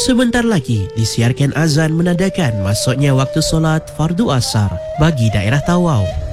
Sebentar lagi disiarkan azan menandakan masuknya waktu solat fardu asar bagi daerah Tawau.